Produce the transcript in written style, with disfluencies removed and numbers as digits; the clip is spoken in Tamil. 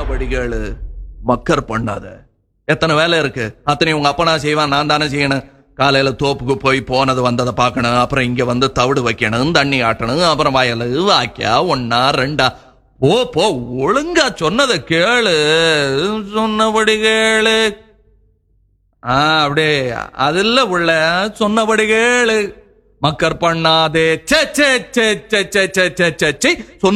சொன்னபடி கேளு, மக்கர் பண்ணாத. எத்தனை வேலை இருக்கு, அத்தனை உங்க அப்பனா செய்வான், நான் தானே செய்யணும். காலையில தோப்புக்கு போய் போனது வந்ததை பார்க்கணும், அப்புறம் இங்க வந்து தவிடு வைக்கணும், தண்ணி ஆட்டணும், அப்புறம் வயலு வாக்கியா ஒன்னா ரெண்டா. போ போ, ஒழுங்கா சொன்னதை கேளு, சொன்னபடி கேளு. அப்படியே அதில்ல உள்ள சொன்னபடி கேளு, மக்கர் பண்ணாதே. சே சே சே சே சே சே சே சே